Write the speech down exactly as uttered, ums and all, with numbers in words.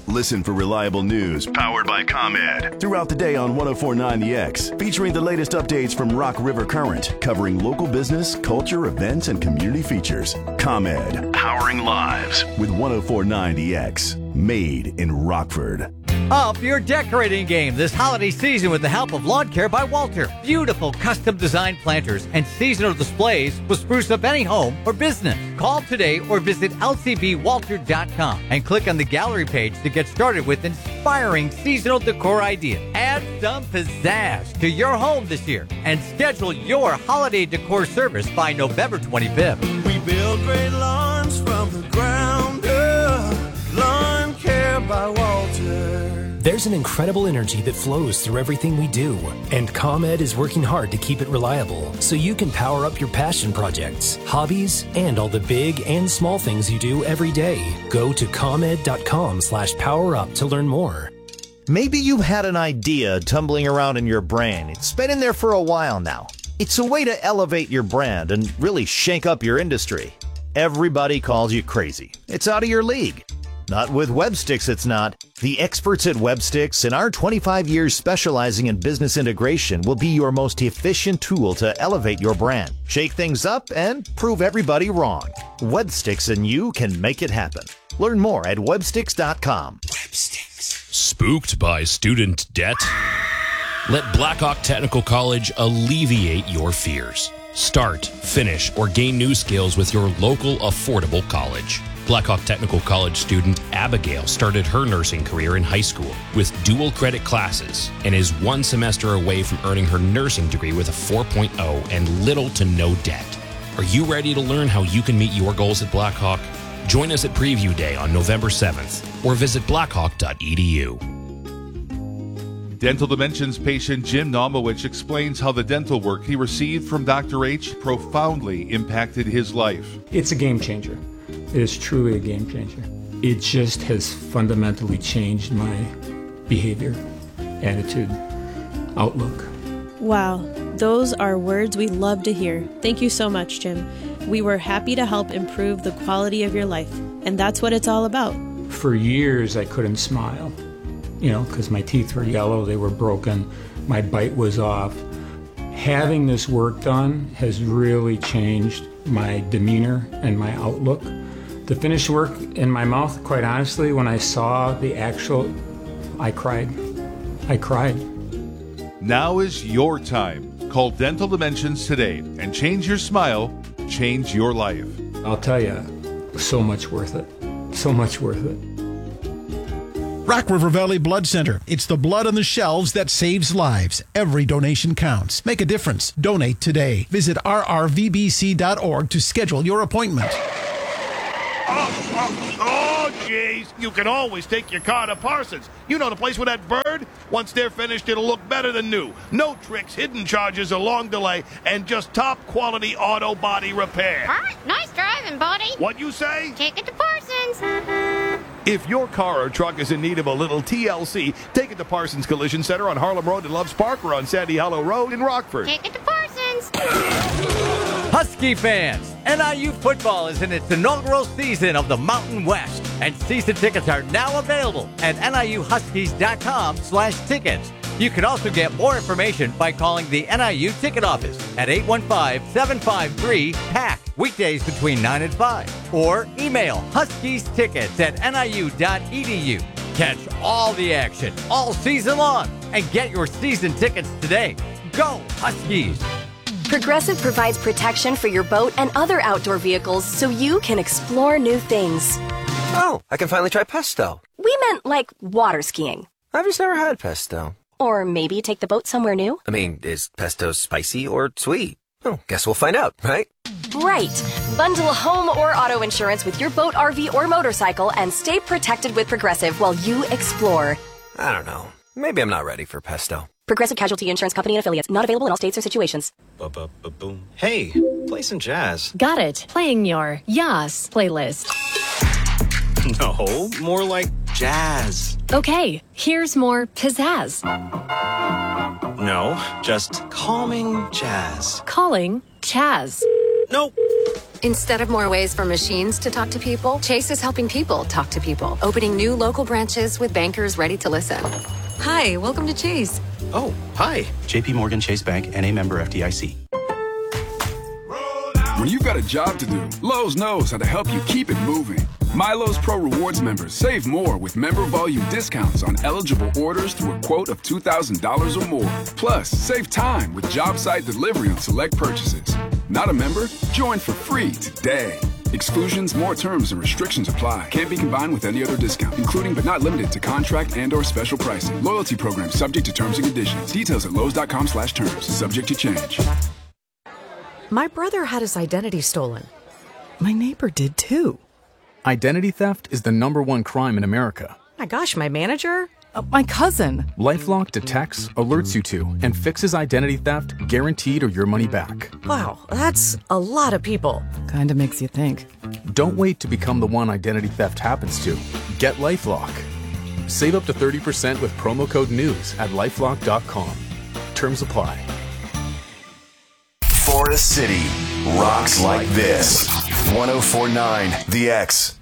Listen for reliable news powered by ComEd throughout the day on one oh four point nine The X, featuring the latest updates from Rock River Current, covering local business, culture, events, and community features. ComEd, powering lives with one oh four point nine The X, made in Rockford. Up your decorating game this holiday season with the help of Lawn Care by Walter. Beautiful custom-designed planters and seasonal displays will spruce up any home or business. Call today or visit L C B walter dot com and click on the gallery page to get started with inspiring seasonal decor ideas. Add some pizzazz to your home this year and schedule your holiday decor service by November twenty-fifth. We build great lawns from the ground up. Lawn Care by Walter. There's an incredible energy that flows through everything we do, and ComEd is working hard to keep it reliable so you can power up your passion projects, hobbies, and all the big and small things you do every day. Go to ComEd.com slash power up to learn more. Maybe you've had an idea tumbling around in your brain. It's been in there for a while now. It's a way to elevate your brand and really shake up your industry. Everybody calls you crazy. It's out of your league. Not with WebSticks, it's not. The experts at WebSticks and our twenty-five years specializing in business integration will be your most efficient tool to elevate your brand, shake things up, and prove everybody wrong. WebSticks and you can make it happen. Learn more at websticks dot com. WebSticks. Spooked by student debt? Let Blackhawk Technical College alleviate your fears. Start, finish, or gain new skills with your local affordable college. Blackhawk Technical College student Abigail started her nursing career in high school with dual credit classes and is one semester away from earning her nursing degree with a four point oh and little to no debt. Are you ready to learn how you can meet your goals at Blackhawk? Join us at Preview Day on November seventh or visit blackhawk dot e d u. Dental Dimensions patient Jim Nomowich explains how the dental work he received from Doctor H profoundly impacted his life. It's a game changer. It is truly a game changer. It just has fundamentally changed my behavior, attitude, outlook. Wow, those are words we love to hear. Thank you so much, Jim. We were happy to help improve the quality of your life, and that's what it's all about. For years, I couldn't smile, you know, because my teeth were yellow, they were broken, my bite was off. Having this work done has really changed my demeanor and my outlook. The finished work in my mouth, quite honestly, when I saw the actual, I cried. I cried. Now is your time. Call Dental Dimensions today and change your smile, change your life. I'll tell you, so much worth it. So much worth it. Rock River Valley Blood Center. It's the blood on the shelves that saves lives. Every donation counts. Make a difference. Donate today. Visit r r v b c dot org to schedule your appointment. Oh, oh, oh, jeez. You can always take your car to Parsons. You know the place with that bird? Once they're finished, it'll look better than new. No tricks, hidden charges, a long delay, and just top-quality auto body repair. All right, nice driving, buddy. What you say? Take it to Parsons. If your car or truck is in need of a little T L C, take it to Parsons Collision Center on Harlem Road in Loves Park or on Sandy Hollow Road in Rockford. Take it to Parsons. Husky fans, N I U football is in its inaugural season of the Mountain West, and season tickets are now available at N I U huskies dot com slash tickets. You can also get more information by calling the N I U ticket office at eight one five, seven five three, P A C, weekdays between nine and five, or email huskies tickets at N I U dot e d u. Catch all the action all season long and get your season tickets today. Go Huskies! Progressive provides protection for your boat and other outdoor vehicles so you can explore new things. Oh, I can finally try pesto. We meant like water skiing. I've just never had pesto. Or maybe take the boat somewhere new. I mean, is pesto spicy or sweet? Oh, guess we'll find out, right? Right. Bundle home or auto insurance with your boat, R V, or motorcycle and stay protected with Progressive while you explore. I don't know. Maybe I'm not ready for pesto. Progressive Casualty Insurance Company and Affiliates. Not available in all states or situations. Ba-ba-ba-boom. Hey, play some jazz. Got it. Playing your Yas playlist. No, more like jazz. Okay, here's more pizzazz. No, just calming jazz. Calling Chaz. Nope. Instead of more ways for machines to talk to people, Chase is helping people talk to people, opening new local branches with bankers ready to listen. Hi, welcome to Chase. Oh, hi. J P Morgan Chase Bank, N A member F D I C. When you've got a job to do, Lowe's knows how to help you keep it moving. MyLowe's Pro Rewards members save more with member volume discounts on eligible orders through a quote of two thousand dollars or more. Plus, save time with job site delivery on select purchases. Not a member? Join for free today. Exclusions, more terms, and restrictions apply. Can't be combined with any other discount, including but not limited to contract and or special pricing. Loyalty program subject to terms and conditions. Details at Lowe's.com slash terms. Subject to change. My brother had his identity stolen. My neighbor did too. Identity theft is the number one crime in America. My gosh, my manager? Uh, my cousin. LifeLock detects, alerts you to, and fixes identity theft guaranteed or your money back. Wow, that's a lot of people. Kinda makes you think. Don't wait to become the one identity theft happens to. Get LifeLock. Save up to thirty percent with promo code NEWS at lifelock dot com. Terms apply. Forest City rocks like this. one oh four point nine The X.